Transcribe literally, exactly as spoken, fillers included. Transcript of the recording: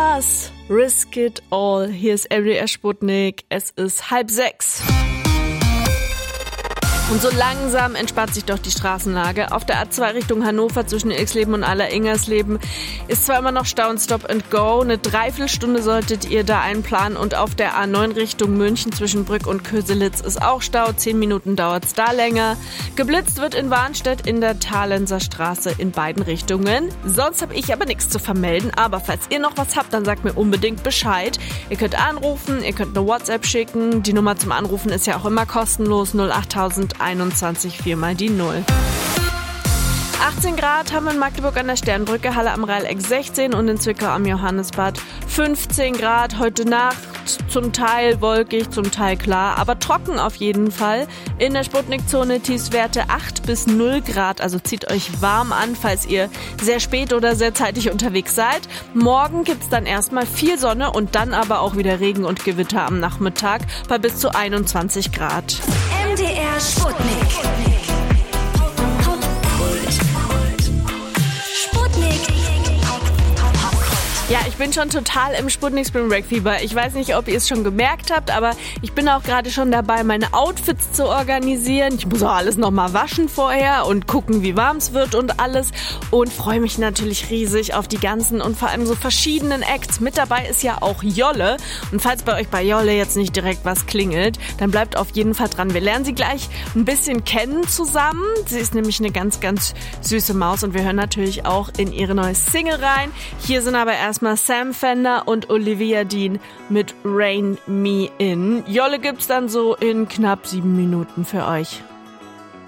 Us, Risk It All. Hier ist M D R Sputnik. Es ist halb sechs. Und so langsam entspannt sich doch die Straßenlage. Auf der A zwei Richtung Hannover zwischen Ilksleben und Aller-Ingersleben ist zwar immer noch Stau und Stop and Go. Eine Dreiviertelstunde solltet ihr da einplanen. Und auf der A neun Richtung München zwischen Brück und Köselitz ist auch Stau. Zehn Minuten dauert's da länger. Geblitzt wird in Warnstedt in der Thalenser Straße in beiden Richtungen. Sonst habe ich aber nichts zu vermelden. Aber falls ihr noch was habt, dann sagt mir unbedingt Bescheid. Ihr könnt anrufen, ihr könnt eine WhatsApp schicken. Die Nummer zum Anrufen ist ja auch immer kostenlos. null acht einundzwanzig vier mal die null. achtzehn Grad haben wir in Magdeburg an der Sternbrücke, Halle am Rheil-Eck sechzehn und in Zwickau am Johannesbad fünfzehn Grad. Heute Nacht zum Teil wolkig, zum Teil klar, aber trocken auf jeden Fall. In der Sputnik-Zone Tiefstwerte acht bis null Grad, also zieht euch warm an, falls ihr sehr spät oder sehr zeitig unterwegs seid. Morgen gibt's dann erstmal viel Sonne und dann aber auch wieder Regen und Gewitter am Nachmittag bei bis zu einundzwanzig Grad. M D R Sputnik. Ja, ich bin schon total im Sputnik Spring Break Fieber. Ich weiß nicht, ob ihr es schon gemerkt habt, aber ich bin auch gerade schon dabei, meine Outfits zu organisieren. Ich muss auch alles nochmal waschen vorher und gucken, wie warm es wird und alles. Und freue mich natürlich riesig auf die ganzen und vor allem so verschiedenen Acts. Mit dabei ist ja auch Jolle. Und falls bei euch bei Jolle jetzt nicht direkt was klingelt, dann bleibt auf jeden Fall dran. Wir lernen sie gleich ein bisschen kennen zusammen. Sie ist nämlich eine ganz, ganz süße Maus und wir hören natürlich auch in ihre neue Single rein. Hier sind aber erst mal Sam Fender und Olivia Dean mit Rain Me In. Jolle gibt's dann so in knapp sieben Minuten für euch.